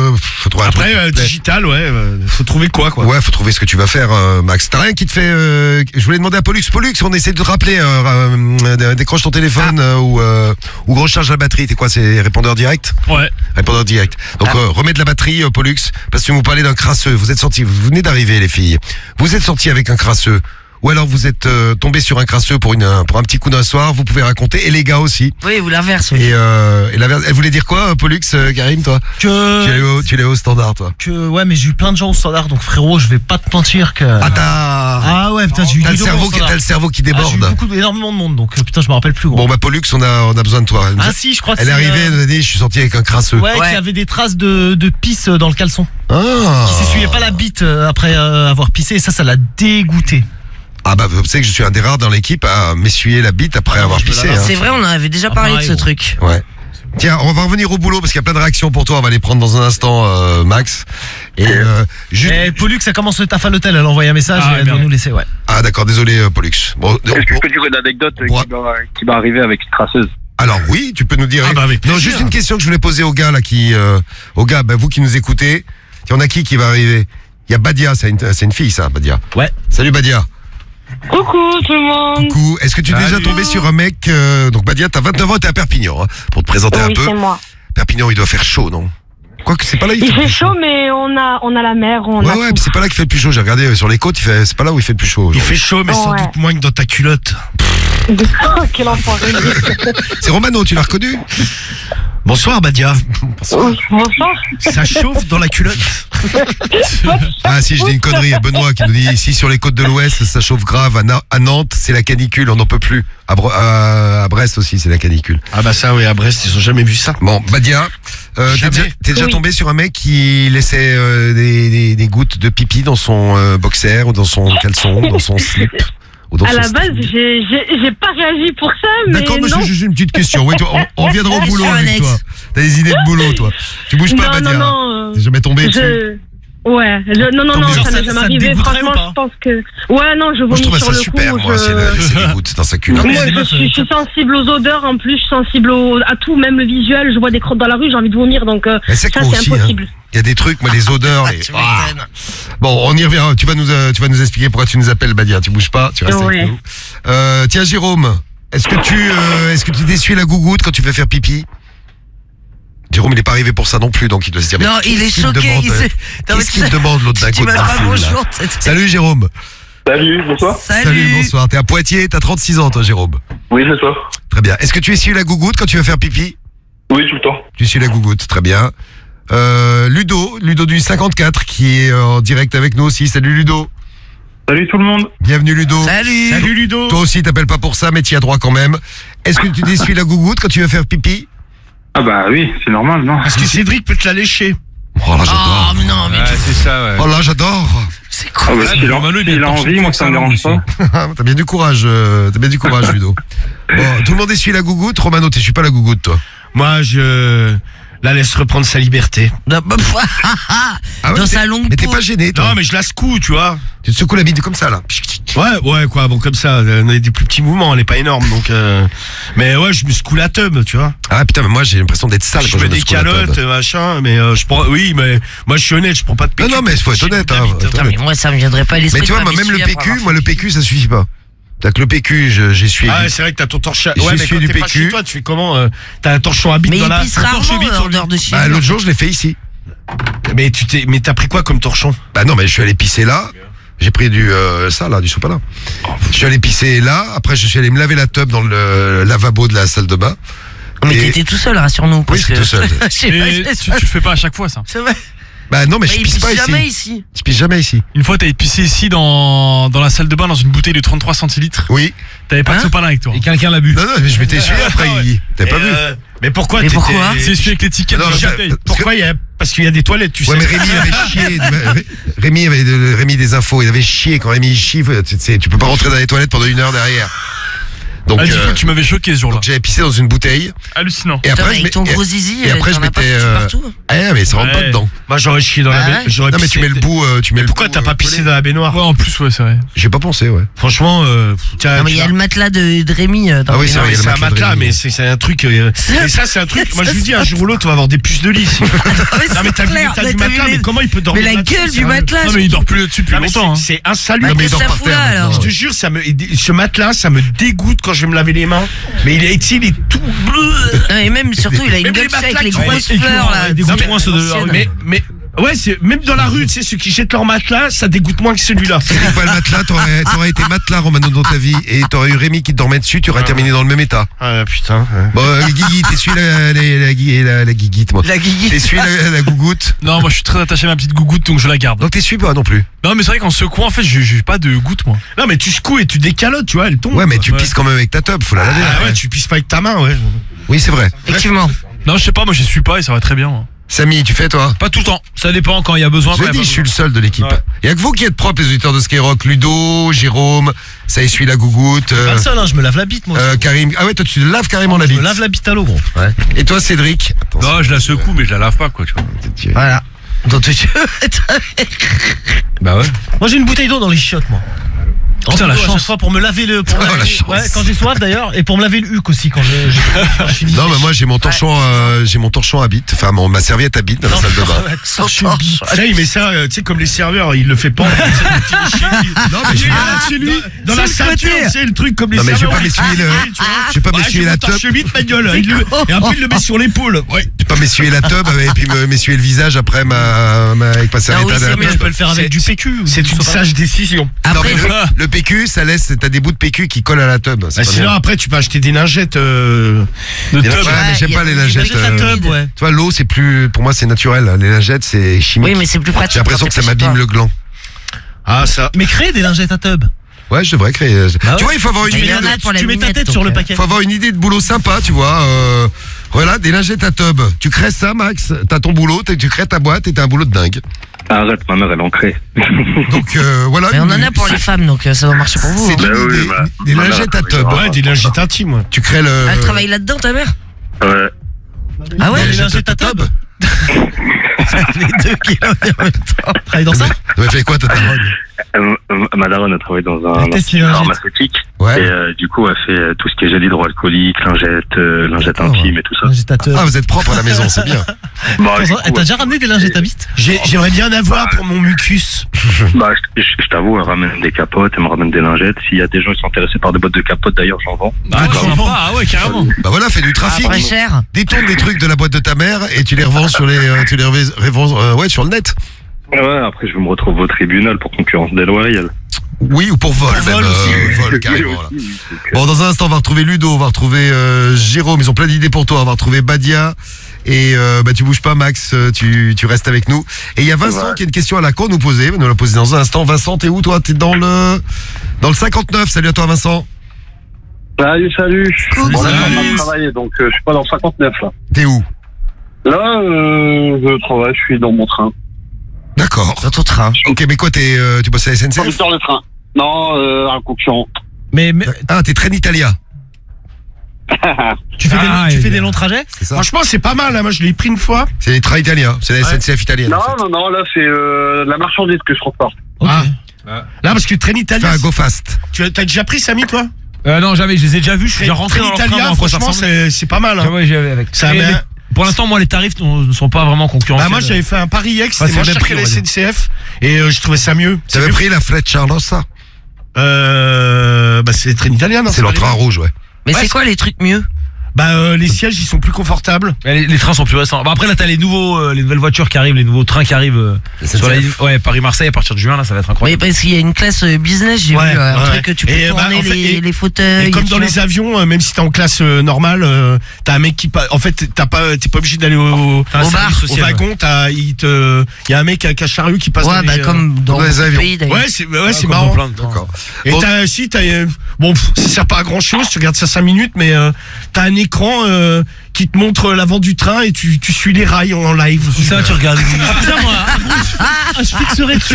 Après, digital, ouais. Faut trouver quoi. Ouais, faut trouver ce que tu vas faire, Max. T'as rien qui te fait. Je voulais demander à Pollux, on essaie de te rappeler. Décroche ton téléphone ou recharge la batterie. T'es quoi, c'est répondeur direct? Ouais. Répondeur direct. Donc remets de la batterie, Pollux, parce que vous parlez d'un crasseux. Vous venez d'arriver, les filles. Vous êtes sortis avec un crasseux. Ou alors vous êtes tombé sur un crasseux pour un petit coup d'un soir, vous pouvez raconter, et les gars aussi. Oui, ou l'inverse. Et l'inverse, elle voulait dire quoi, Pollux, Karim, toi? Tu l'es au standard, toi. Ouais, mais j'ai eu plein de gens au standard, donc frérot, je vais pas te mentir que. Ah ouais, putain, j'ai eu t'as le cerveau qui déborde. J'ai eu énormément de monde, donc putain, je me rappelle plus. Gros. Bon, bah Pollux, on a besoin de toi. Si, je crois que elle est arrivée, elle nous a dit, je suis sorti avec un crasseux. Ouais, qui avait des traces de pisse dans le caleçon. Qui s'essuyait pas la bite après avoir pissé, et ça l'a dégoûté. Ah bah vous savez que je suis un des rares dans l'équipe à m'essuyer la bite après avoir pissé. C'est vrai, on en avait déjà parlé de ce truc. Ouais. Tiens, on va revenir au boulot parce qu'il y a plein de réactions pour toi. On va les prendre dans un instant, Max. Et Pollux, ça commence le taf à l'hôtel. Elle a envoyé un message et elle doit nous laisser. Ouais. Ah d'accord, désolé, Pollux. Bon, est-ce que je peux dire une anecdote qui va arriver avec une trasseuse? Alors oui, tu peux nous dire. Non, juste une question que je voulais poser aux gars là vous qui nous écoutez. Il y en a qui va arriver? Il y a Badia, c'est une fille ça, Badia. Ouais. Salut Badia. Coucou tout le monde. Coucou, est-ce que tu es déjà tombé sur un mec donc Badia, t'as 29 ans et t'es à Perpignan, hein, pour te présenter un peu. Oui, c'est moi. Perpignan, il doit faire chaud, non? Quoique c'est pas là, il fait chaud, mais on a la mer, ouais, mais c'est pas là qu'il fait le plus chaud. J'ai regardé sur les côtes, c'est pas là où il fait le plus chaud. Il fait chaud, mais sans doute moins que dans ta culotte. Quel enfoiré. C'est Romano, tu l'as reconnu? Bonsoir Badia. Bonsoir. Ça chauffe dans la culotte. Ah si, je dis une connerie. Il y a Benoît qui nous dit ici sur les côtes de l'Ouest, ça chauffe grave. À Nantes, c'est la canicule, on n'en peut plus. À Brest aussi, c'est la canicule. Ah bah ça, oui, à Brest, ils ont jamais vu ça. Bon, Badia, t'es déjà tombé sur un mec qui laissait des gouttes de pipi dans son boxer ou dans son caleçon, dans son slip? À la base, j'ai pas réagi pour ça, mais d'accord, mais non. C'est juste une petite question. Oui, toi, on reviendra au boulot avec toi. T'as des idées de boulot, toi. Tu bouges pas, Badia. Non. T'es jamais tombé dessus? Ouais, non, ça m'est jamais arrivé. Franchement, je pense que. Ouais, non, je vomis sur le coup. Je trouve ça super, moi, c'est les gouttes dans sa culotte. Moi, je suis sensible aux odeurs, en plus, je suis sensible à tout, même le visuel. Je vois des crottes dans la rue, j'ai envie de vomir, donc ça, c'est impossible. Il y a des trucs, moi, les odeurs. Bon, on y revient. Tu vas nous expliquer pourquoi tu nous appelles, Badia. Tu bouges pas, tu restes avec nous. Tiens, Jérôme, est-ce que tu t'essuies la gougoute quand tu veux faire pipi? Jérôme, il est pas arrivé pour ça non plus, donc il doit se dire. Non, mais il est qu'est-ce qu'il me choqué. demande, Qu'est-ce qu'il me demande l'autre d'un Tu côté m'as de pas fil, là. bonjour. Salut Jérôme. Salut, bonsoir. Salut, bonsoir. T'es à Poitiers, t'as 36 ans toi Jérôme. Oui, c'est ça. Très bien. Est-ce que tu essuies la gougoute quand tu vas faire pipi? Oui, tout le temps. Tu essuies la gougoute, très bien. Ludo du 54 qui est en direct avec nous aussi. Salut Ludo. Salut tout le monde. Bienvenue Ludo. Salut Ludo. Toi aussi t'appelles pas pour ça mais t'y as droit quand même. Est-ce que tu t'essuies la gougoute quand tu vas faire pipi? Ah bah oui, c'est normal, non? Parce que Cédric peut te la lécher. Oh là j'adore. Oh, mais non, mais c'est ça, ouais. Oh là j'adore. c'est Ah quoi? bah, s'il a envie, moi ça me dérange pas. T'as bien du courage, Ludo. Bon, tout le monde essuie la gougoute. Romano, t'essuies pas la gougoute toi? Moi, je la laisse reprendre sa liberté. Ah ouais, Dans sa longue mais t'es peau. pas gêné toi? Non, mais je la secoue, tu vois. Tu te secoues la bite comme ça là. Ouais, quoi, bon, comme ça, on a des plus petits mouvements, elle est pas énorme, donc, mais ouais, je me secoue la teub, tu vois. Ah putain, mais moi j'ai l'impression d'être sale Je quand je mets me des secoue la calottes, tub. machin, mais je prends, oui, mais moi je suis honnête, je prends pas de PQ. Non, mais il faut être honnête, hein. Putain, mais moi, ça me viendrait pas à l'esprit. Mais tu vois, moi, même le PQ, ça suffit pas. C'est-à-dire que le PQ, j'essuie. Ah ouais, c'est vrai que t'as ton torchon. J'ai Ouais, mais essuyé quand du t'es pas PQ. chez toi, tu fais comment t'as un torchon à bite Mais dans il la. pisse un torchon rarement bite sur en le- dehors de chez Bah, lui. l'autre jour, je l'ai fait ici. Mais t'as pris quoi comme torchon? Bah non, mais je suis allé pisser là. J'ai pris du sopalin. Je suis allé pisser là. Après, je suis allé me laver la tub dans le lavabo de la salle de bain. Mais Et- t'étais tout seul, rassure-nous. Oui, parce j'étais que- tout seul. Je sais pas, Tu fais pas à chaque fois ça. c'est vrai. Bah non, mais Mais je il pisse pisse pas jamais ici. ici. Je pisse jamais ici. Une fois t'avais pissé ici dans la salle de bain dans une bouteille de 33 centilitres. Oui. T'avais pas de Hein sopalin avec toi. Et quelqu'un l'a bu. Non, mais je m'étais essuyé après. T'avais pas vu? Mais pourquoi Mais t'étais- pourquoi C'est celui avec l'étiquette Non, de la ça- bouteille. Pourquoi parce qu'il y a des toilettes, tu Ouais, sais. mais Rémi avait chié. Rémi des infos. Il avait chié. Quand Rémi chie, tu peux pas rentrer dans les toilettes pendant 1 heure derrière. Donc, Ah, 10 fois que tu m'avais choqué ce jour-là. donc j'avais pissé dans une bouteille. Hallucinant. Et Putain, après, avec ton gros zizi, et après, je t'en as pas m'étais. foutu partout. Ah, mais ça rentre pas Ouais. dedans. Moi j'aurais chié dans la Ah ouais. j'aurais Non, mais pissé- tu mets le bout. Pourquoi t'as pas pissé dans la baignoire? Ouais, en plus, ouais, c'est vrai. J'ai pas pensé, ouais. Franchement, tiens. Non, mais il y a le matelas de Rémi dans Ah oui, le c'est vrai, baignoire. il y a le C'est un matelas de matelas, Rémi. mais c'est un truc. Et ça, c'est un truc. Moi, je lui dis, un jour ou l'autre, on va avoir des puces de lit ici. Non, mais t'as vu l'état du matelas, mais comment il peut dormir Mais la là-dessus, gueule du sérieux? matelas. Non, mais il dort plus là-dessus depuis Non, mais longtemps. hein. c'est insalubre. Bah, mais il qu'est-ce dort que ça par fout terre, là maintenant. alors? Je te jure, ce matelas, ça me dégoûte quand je vais me laver les mains. Mais il est tout. Non, et même surtout, il a une Même gueule les sec avec matelas les qui grosses vont être fleurs là. des Non, gros points, ceux de la rue. Mais ouais, c'est même dans la rue, tu sais, ceux qui jettent leur matelas, ça dégoûte moins que celui-là. C'est pas le matelas, t'aurais été matelas, Romano, dans ta vie, et t'aurais eu Rémi qui te dormait dessus, tu aurais terminé dans le même état. Ah putain. Bon, Guigui, t'essuies la guiguite, moi. La guiguite. T'essuies la gougoute. Non, moi je suis très attaché à ma petite gougoute donc je la garde. Donc t'essuies pas non plus. Non, mais c'est vrai qu'en secouant, en fait, j'ai pas de goutte moi. Non, mais tu secoues et tu décalotes, tu vois, elle tombe. Ouais, mais tu Ouais. pisses quand même avec ta tub, faut la laver. Ah après. ouais, tu pisses pas avec ta main, ouais. Oui, c'est vrai. Effectivement. Non, je sais pas, moi je suis pas et ça va très bien. moi. Samy, tu fais toi? Pas tout le temps. Ça dépend quand il y a besoin. Je quand l'ai il y a dit, pas je suis le seul de l'équipe. Ouais. Il y a que vous qui êtes propres, les auditeurs de Skyrock. Ludo, Jérôme, ça essuie la gougoute. Pas le seul, hein, je me lave la bite, moi. Karim. Ah ouais, toi tu te laves carrément la Je bite. me lave la bite à l'eau, gros. Et toi, Cédric? Non, je la secoue, mais je la lave pas, quoi, tu vois. Voilà. Donc tu Bah ouais. Moi, j'ai une bouteille d'eau dans les chiottes, moi. Putain, la À chaque chance. fois pour me laver le. Pour Oh, laver- la chance. Ouais, quand j'ai soif d'ailleurs, et pour me laver le huc aussi quand je finis. Non, mais moi j'ai mon torchon, à bite. Enfin, ma serviette à bite dans la salle de bain. Sans torche. Ça, il met ça, tu sais, comme les serveurs, il le fait pas. Non, mais je vais chez lui, dans la Sur le ceinture, côté. c'est le truc comme les Non, mais je vais serveurs. pas m'essuyer je vais pas m'essuyer la tub. Chevite, ma gueule. Et après, il le met sur l'épaule. Ouais. Je vais pas m'essuyer la tub et puis m'essuyer le visage après avec ma serviette oui, à c'est la mieux, Tu tub. peux le faire avec C'est- du PQ. ou C'est du une sofa. sage décision. Non, Après, mais le PQ, ça laisse, t'as des bouts de PQ qui collent à la tub. C'est Bah, pas sinon, bien. après, tu peux acheter des lingettes. De Ouais, tub. mais j'aime il y a pas les des lingettes. lingettes La tub, ouais. Tu vois, l'eau, c'est plus, pour moi, c'est naturel. Les lingettes, c'est chimique. oui, mais c'est plus pratique. J'ai l'impression quand que ça t'es chez m'abîme toi. le gland. Ah, ça. Mais créer des lingettes à tub. Ouais, je devrais créer. Bah Tu vois, il faut avoir une Mais il idée. y en a pour la Tu mets ta minette, tête sur donc, le paquet. Faut avoir une idée de boulot sympa, tu vois. Voilà, des lingettes à tub. Tu crées ça, Max. T'as ton boulot, tu crées ta boîte et t'as un boulot de dingue. Arrête, ma mère, elle en crée. Donc voilà. Mais on en a pour les femmes, donc ça doit marcher pour vous. C'est hein. une oui, idée. bah, Des voilà, lingettes à oui, tub. voilà. Ouais, des lingettes intimes, ouais. Tu crées le. Elle travaille là-dedans, ta mère? Ouais. Ah ouais? Des lingettes à tub. Les deux qui en même temps. Travaille dans ça. Elle fait quoi, ta daronne? Ma daronne a travaillé dans un institut pharmaceutique. Ouais. Et du coup, elle fait tout ce qui est gel hydroalcoolique, lingette intime et tout ça. Ah, vous êtes propre à la maison, c'est bien. Bah, T'as déjà ramené des lingettes à bite? J'aimerais bien en avoir pour mon mucus. Bah, je t'avoue, elle ramène des capotes, elle me ramène des lingettes. S'il y a des gens qui sont intéressés par des boîtes de capotes, d'ailleurs, j'en vends. Ah ouais, carrément. Bah voilà, fais du trafic. Après cher. Détourne des trucs de la boîte de ta mère et tu les revends sur sur le net. Ouais, après, je vais me retrouver au tribunal pour concurrence déloyale. Oui, ou pour vol, même, vol carrément. Voilà. Bon, dans un instant, on va retrouver Ludo, on va retrouver Jérôme, ils ont plein d'idées pour toi, on va retrouver Badia. Et tu bouges pas, Max, tu restes avec nous. Et il y a Vincent qui a une question à la con nous poser, il va nous la poser dans un instant. Vincent, t'es où toi? T'es dans le 59, salut à toi Vincent. Salut. On est en train de travailler, donc je suis pas dans le 59 là. T'es où? Là, je travaille, je suis dans mon train. D'accord. Dans ton train. Ok, mais quoi, tu bosses à la SNCF? Conducteur de train. Non, un concurrent. Mais t'es Train Italia. tu fais des longs trajets? C'est ça. Franchement, c'est pas mal, hein. Moi je l'ai pris une fois. C'est les trains italiens, c'est la SNCF italienne. Non, là c'est la marchandise que je transporte. Ah. Là, parce que Train Italia. Fais un go fast. Tu as déjà pris, Samy, toi? Non, jamais, je les ai déjà vus, je suis déjà rentré dans Train leur Italia, train. franchement, c'est pas mal. Hein. Ouais, j'y avais avec. Pour l'instant, moi, les tarifs ne sont pas vraiment concurrentiels. Bah, moi, j'avais fait un Paris-Ex, c'était moins cher que la SNCF, et je trouvais ça mieux. T'avais pris la Freccia Rossa? Bah, c'est les trains italiens, non? C'est leur train rouge, ouais. Mais c'est quoi les trucs mieux? Bah les sièges ils sont plus confortables. Les trains sont plus récents. Bah après là t'as les nouvelles voitures qui arrivent, les nouveaux trains qui arrivent sur la ligne. Ouais, Paris-Marseille à partir de juin là ça va être incroyable. Mais parce qu'il y a une classe business, j'ai vu un truc que tu peux tourner les fauteuils. Et comme dans les avions, même si t'es en classe normale, t'as un mec qui en fait t'es pas obligé d'aller au wagon, il y a un mec avec un chariot qui passe dans comme dans les avions. Ouais, c'est marrant. D'accord. Et bon, ça sert pas à grand chose, tu regardes ça 5 minutes, mais t'as un écran qui te montre l'avant du train et tu suis les rails en live. Ça, tu regardes. Je fixerai dessus.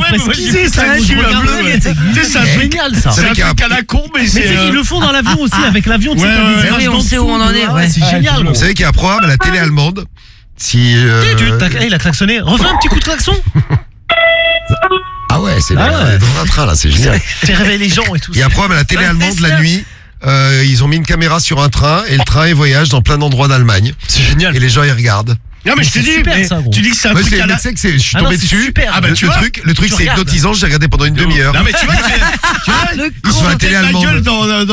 C'est génial ça. C'est un truc à la con, mais ils le font dans l'avion aussi, avec l'avion. On sait où on en est. C'est génial. Vous savez qu'il y a un programme à la télé allemande. Si il a klaxonné. Refais un petit coup de klaxon. Ah ouais, c'est dans un train là, c'est génial. Tu réveilles les gens et tout. Il y a un programme à la télé allemande la nuit. Ils ont mis une caméra sur un train et le train il voyage dans plein d'endroits d'Allemagne. C'est génial. Et les gens ils regardent. Non mais je te dis, tu dis que c'est un truc à la... Je suis tombé dessus. Ah bah le truc c'est hypnotisant, j'ai regardé pendant une demi-heure. Non mais tu vois, ils sont à la télé allemande.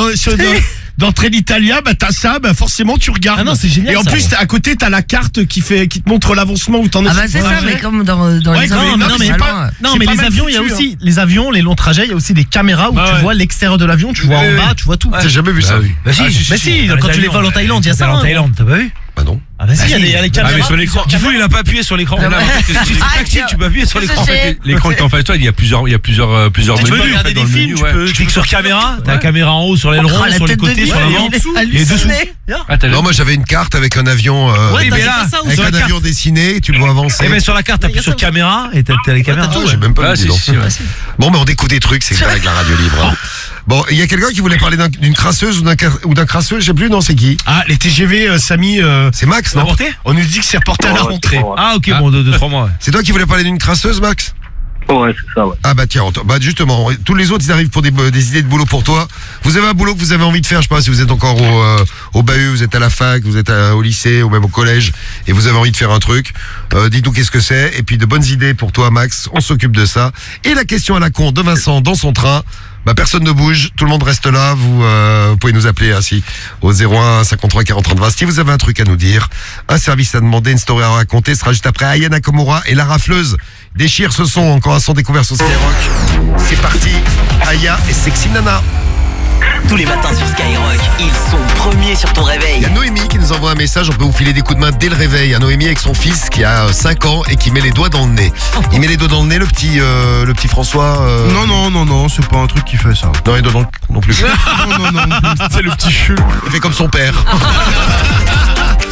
Dans Train Italia, bah t'as ça, bah forcément tu regardes. Ah non, c'est génial. Et en plus à côté t'as la carte qui te montre l'avancement où t'en es. Ah bah c'est ça, mais comme dans les avions. Non mais les avions, il y a aussi les longs trajets, il y a aussi des caméras où tu vois l'extérieur de l'avion, tu vois en bas, tu vois tout. J'ai jamais vu ça. Bah si, quand tu les voles en Thaïlande, il y a ça. En Thaïlande, t'as pas vu? Bah non. Ah bah si, il y a les caméras. Ah mais sur l'écran. Du coup, il a pas appuyé sur l'écran. C'est tactile, tu peux appuyer sur l'écran. L'écran est en face de toi, il y a plusieurs menus. Tu peux regarder des films, tu cliques sur caméra, t'as la caméra en haut, sur l'aileron, sur les côtés, sur l'avant, et dessous. Non, moi j'avais une carte avec un avion avec un avion dessiné, tu le vois avancer. Et ben sur la carte, t'appuies sur caméra et t'as les caméras. J'ai même pas vu. Bon, mais on découvre des trucs, c'est avec la radio libre. Bon, il y a quelqu'un qui voulait parler d'une crasseuse ou d'un crasseux, je sais plus, non, c'est qui? Ah, les TGV, Samy. C'est Max, non? On nous dit que c'est reporté à la rentrée. Ah, ok, bon, 2-3 mois. C'est toi qui voulais parler d'une crasseuse, Max? Ouais, c'est ça, ouais. Ah bah tiens, justement, tous les autres ils arrivent pour des idées de boulot pour toi. Vous avez un boulot que vous avez envie de faire, je sais pas si vous êtes encore au bahut, vous êtes à la fac, vous êtes au lycée ou même au collège et vous avez envie de faire un truc, dites-nous qu'est-ce que c'est et puis de bonnes idées pour toi Max, on s'occupe de ça. Et la question à la con de Vincent dans son train, bah personne ne bouge, tout le monde reste là, vous pouvez nous appeler ainsi au 01 53 40 30 20 si vous avez un truc à nous dire, un service à demander, une story à raconter, ce sera juste après Aya Nakamura et la rafleuse déchire ce son, encore un son découvert sur Skyrock. C'est parti, Aya et Sexy Nana. Tous les matins sur Skyrock, ils sont premiers sur ton réveil. Il y a Noémie qui nous envoie un message, on peut vous filer des coups de main dès le réveil. Il y a Noémie avec son fils qui a 5 ans et qui met les doigts dans le nez. Il met les doigts dans le nez, le petit François Non, c'est pas un truc qui fait ça. Non, les doigts non plus. non, c'est le petit chou. Il fait comme son père.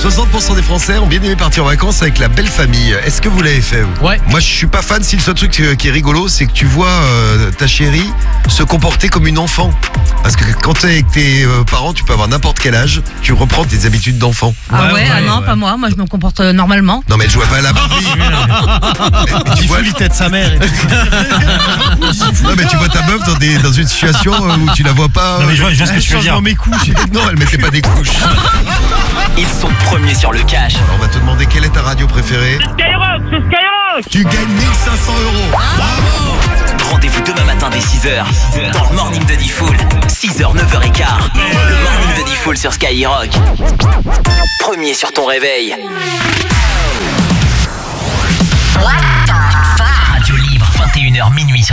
60% des Français ont bien aimé partir en vacances avec la belle famille. Est-ce que vous l'avez fait vous? Ouais. Moi je suis pas fan, si le seul truc qui est rigolo, c'est que tu vois ta chérie se comporter comme une enfant. Parce que quand t'es avec tes parents, tu peux avoir n'importe quel âge, tu reprends tes habitudes d'enfant. Ah ouais, non, pas moi je me comporte normalement. Non mais elle jouait pas à la Barbie. Tu vois l'idée de sa mère. Non mais tu vois ta meuf dans une situation où tu la vois pas. Non mais je vois ce que tu veux dire. Mes couches. Non, elle mettait pas des couches. Ils sont premiers sur le cash. Alors, on va te demander quelle est ta radio préférée. C'est Skyrock. Tu gagnes 1500 €. Bravo. Rendez-vous demain matin dès 6h dans le Morning de Diffoul. 6h, 9h15. Le Morning de Diffoul sur Skyrock. Premier sur ton réveil. Radio libre, 21h minuit sur